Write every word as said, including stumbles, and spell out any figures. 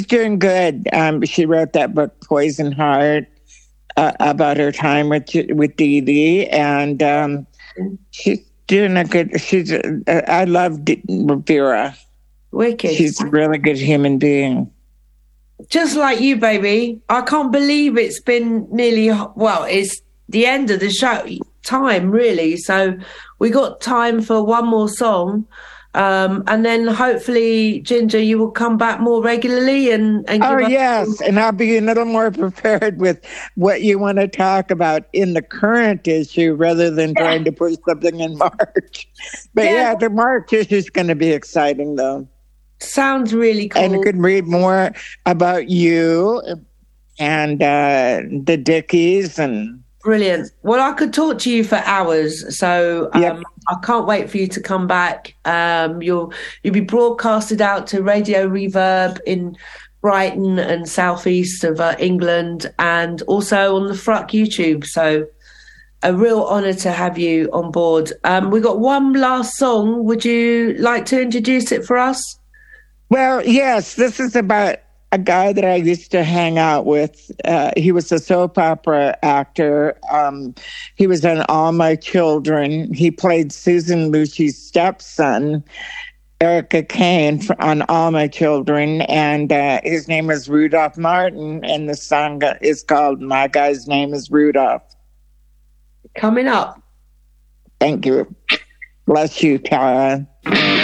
she's doing good. Um, she wrote that book, Poison Heart, uh, about her time with with Dee Dee, and um, she's doing a good. She's. Uh, I love D- Vera. Wicked. She's a really good human being. Just like you, baby. I can't believe it's been nearly. Well, it's the end of the show time, really. So we got time for one more song. Um, and then hopefully, Ginger, you will come back more regularly and, and give oh us yes, some... and I'll be a little more prepared with what you want to talk about in the current issue rather than yeah. trying to put something in March. But yeah, yeah the March issue is going to be exciting, though. Sounds really cool. And you can read more about you and uh, the Dickies and. Brilliant. Well, I could talk to you for hours, so um, yep. I can't wait for you to come back. Um, you'll you'll be broadcasted out to Radio Reverb in Brighton and southeast of uh, England, and also on the Fruck YouTube. So, a real honour to have you on board. Um, we got one last song. Would you like to introduce it for us? Well, yes. This is about a guy that I used to hang out with. Uh, he was a soap opera actor. Um, he was on All My Children. He played Susan Lucci's stepson, Erica Kane, on All My Children. And uh, his name is Rudolph Martin. And the song is called My Guy's Name is Rudolph. Coming up. Thank you. Bless you, Tara.